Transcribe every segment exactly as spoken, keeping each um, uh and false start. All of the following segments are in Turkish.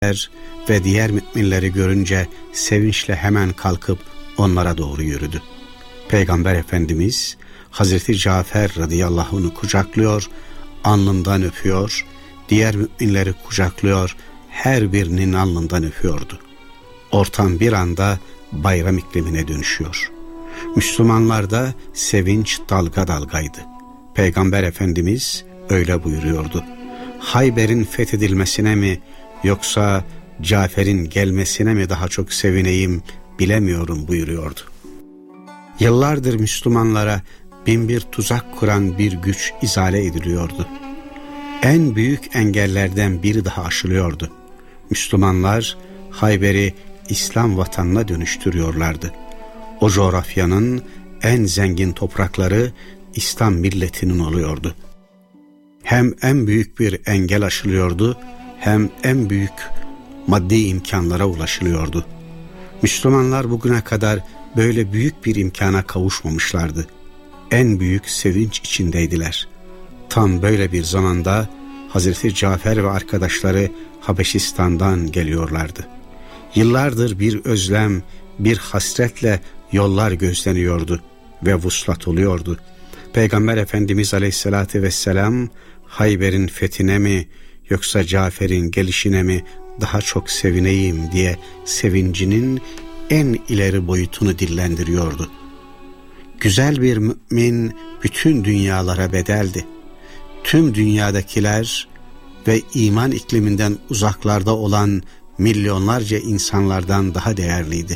ve diğer müminleri görünce sevinçle hemen kalkıp onlara doğru yürüdü. Peygamber Efendimiz Hazreti Cafer radıyallahu anh'ı kucaklıyor, alnından öpüyor, diğer müminleri kucaklıyor, her birinin alnından öpüyordu. Ortam bir anda bayram iklimine dönüşüyor. Müslümanlarda sevinç dalga dalgaydı. Peygamber Efendimiz öyle buyuruyordu. Hayber'in fethedilmesine mi yoksa Cafer'in gelmesine mi daha çok sevineyim bilemiyorum buyuruyordu. Yıllardır Müslümanlara bin bir tuzak kuran bir güç izale ediliyordu. En büyük engellerden biri daha aşılıyordu. Müslümanlar Hayber'i İslam vatanına dönüştürüyorlardı. O coğrafyanın en zengin toprakları İslam milletinin oluyordu. Hem en büyük bir engel aşılıyordu, hem en büyük maddi imkanlara ulaşılıyordu. Müslümanlar bugüne kadar böyle büyük bir imkana kavuşmamışlardı. En büyük sevinç içindeydiler. Tam böyle bir zamanda Hazreti Cafer ve arkadaşları Habeşistan'dan geliyorlardı. Yıllardır bir özlem, bir hasretle yollar gözleniyordu ve vuslat oluyordu. Peygamber Efendimiz Aleyhisselatü Vesselam Hayber'in fethine mi yoksa Cafer'in gelişine mi daha çok sevineyim diye sevincinin en ileri boyutunu dillendiriyordu. Güzel bir mümin bütün dünyalara bedeldi. Tüm dünyadakiler ve iman ikliminden uzaklarda olan milyonlarca insanlardan daha değerliydi.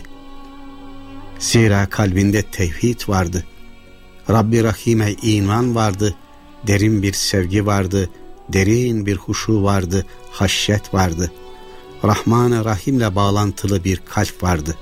Zira kalbinde tevhid vardı. Rabbi Rahim'e iman vardı. Derin bir sevgi vardı. Derin bir huşu vardı. Haşyet vardı. Rahman-ı Rahim'le bağlantılı bir kalp vardı.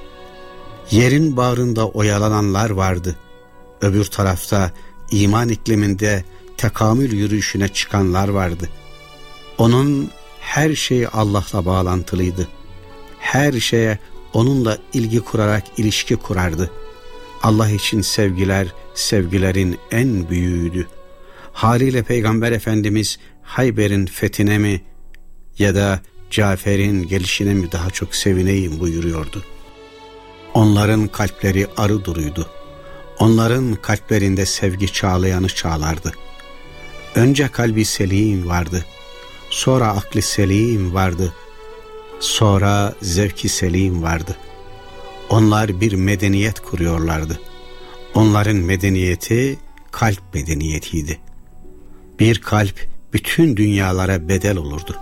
Yerin bağrında oyalananlar vardı. Öbür tarafta iman ikliminde tekamül yürüyüşüne çıkanlar vardı. Onun her şeyi Allah'la bağlantılıydı. Her şeye onunla ilgi kurarak ilişki kurardı. Allah için sevgiler, sevgilerin en büyüğüydü. Haliyle Peygamber Efendimiz Hayber'in fethine mi ya da Cafer'in gelişine mi daha çok sevineyim buyuruyordu. Onların kalpleri arı duruydu. Onların kalplerinde sevgi çağlayanı çağlardı. Önce kalbi selim vardı. Sonra akli selim vardı. Sonra zevki selim vardı. Onlar bir medeniyet kuruyorlardı. Onların medeniyeti kalp medeniyetiydi. Bir kalp bütün dünyalara bedel olurdu.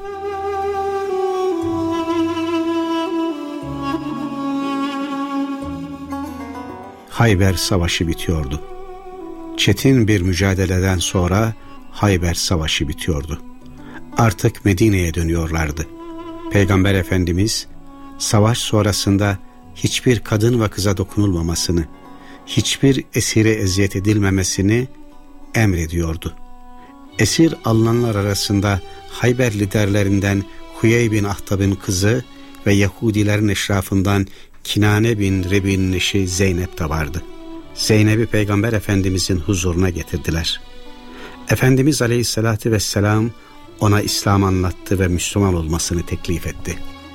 Hayber Savaşı bitiyordu. Çetin bir mücadeleden sonra Hayber Savaşı bitiyordu. Artık Medine'ye dönüyorlardı. Peygamber Efendimiz savaş sonrasında hiçbir kadın ve kıza dokunulmamasını, hiçbir esire eziyet edilmemesini emrediyordu. Esir alınanlar arasında Hayber liderlerinden Huyey bin Ahtab'ın kızı ve Yahudilerin eşrafından Kinane bin Rebi'nin eşi Zeynep de vardı. Zeynep'i Peygamber Efendimizin huzuruna getirdiler. Efendimiz Aleyhisselatü Vesselam ona İslam anlattı ve Müslüman olmasını teklif etti.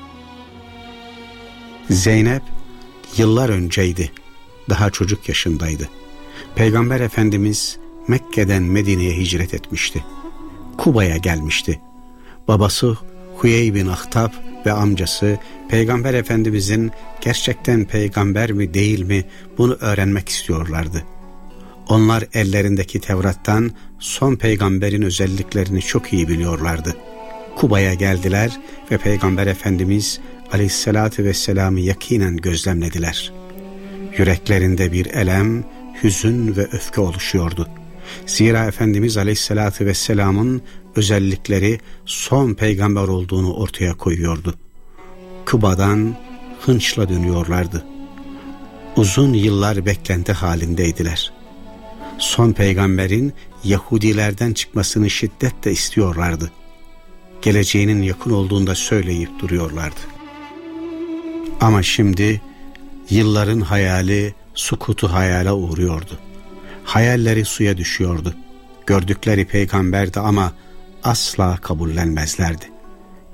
Zeynep yıllar önceydi. Daha çocuk yaşındaydı. Peygamber Efendimiz Mekke'den Medine'ye hicret etmişti. Kuba'ya gelmişti. Babası Huyey bin Ahtab ve amcası Peygamber Efendimizin gerçekten peygamber mi değil mi bunu öğrenmek istiyorlardı. Onlar ellerindeki Tevrat'tan son peygamberin özelliklerini çok iyi biliyorlardı. Kuba'ya geldiler ve Peygamber Efendimiz Aleyhisselatü Vesselam'ı yakinen gözlemlediler. Yüreklerinde bir elem, hüzün ve öfke oluşuyordu. Zira Efendimiz Aleyhisselatü Vesselam'ın özellikleri son peygamber olduğunu ortaya koyuyordu. Kuba'dan hınçla dönüyorlardı. Uzun yıllar beklenti halindeydiler. Son peygamberin Yahudilerden çıkmasını şiddetle istiyorlardı. Geleceğinin yakın olduğunda söyleyip duruyorlardı. Ama şimdi yılların hayali sukutu hayala uğruyordu. Hayalleri suya düşüyordu. Gördükleri peygamberdi ama asla kabullenmezlerdi.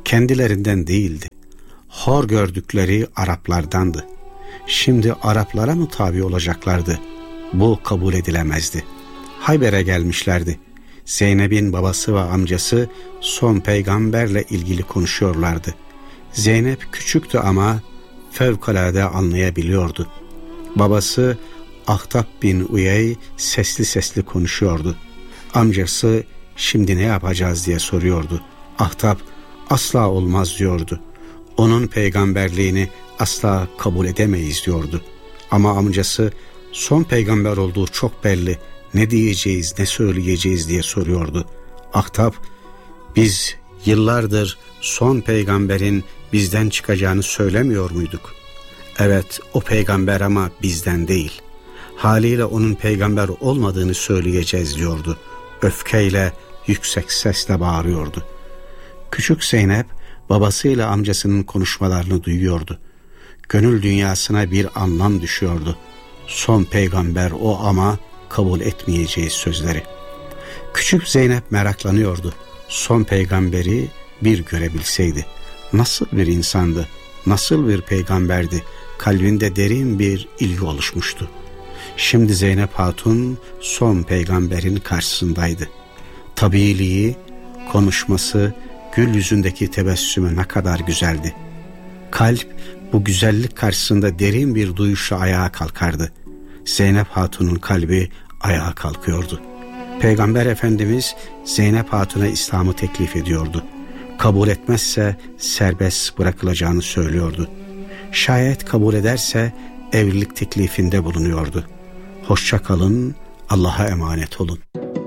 kendilerinden değildi. Hor gördükleri Araplardandı. Şimdi Araplara mı tabi olacaklardı? Bu kabul edilemezdi. Hayber'e gelmişlerdi. Zeynep'in babası ve amcası son peygamberle ilgili konuşuyorlardı. Zeynep küçüktü ama fevkalade anlayabiliyordu. Babası Ahtab bin Uyey sesli sesli konuşuyordu. Amcası şimdi ne yapacağız diye soruyordu. Ahtab asla olmaz diyordu. Onun peygamberliğini asla kabul edemeyiz diyordu. Ama amcası son peygamber olduğu çok belli, ne diyeceğiz, ne söyleyeceğiz diye soruyordu. Ahtab, biz yıllardır son peygamberin bizden çıkacağını söylemiyor muyduk? Evet, o peygamber ama bizden değil. Haliyle onun peygamber olmadığını söyleyeceğiz diyordu. Öfkeyle, yüksek sesle bağırıyordu. Küçük Zeynep babasıyla amcasının konuşmalarını duyuyordu. Gönül dünyasına bir anlam düşüyordu. Son peygamber o ama kabul etmeyeceğiz sözleri. Küçük Zeynep meraklanıyordu. Son peygamberi bir görebilseydi. Nasıl bir insandı, nasıl bir peygamberdi, kalbinde derin bir ilgi oluşmuştu. Şimdi Zeynep Hatun son peygamberin karşısındaydı. Tabiiliği, konuşması, gül yüzündeki tebessümü ne kadar güzeldi. Kalp bu güzellik karşısında derin bir duyuşla ayağa kalkardı. Zeynep Hatun'un kalbi ayağa kalkıyordu. Peygamber Efendimiz Zeynep Hatun'a İslam'ı teklif ediyordu. Kabul etmezse serbest bırakılacağını söylüyordu. Şayet kabul ederse evlilik teklifinde bulunuyordu. Hoşça kalın, Allah'a emanet olun.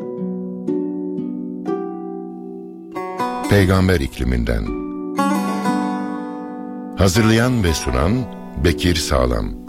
Peygamber ikliminden. Hazırlayan ve sunan Bekir Sağlam.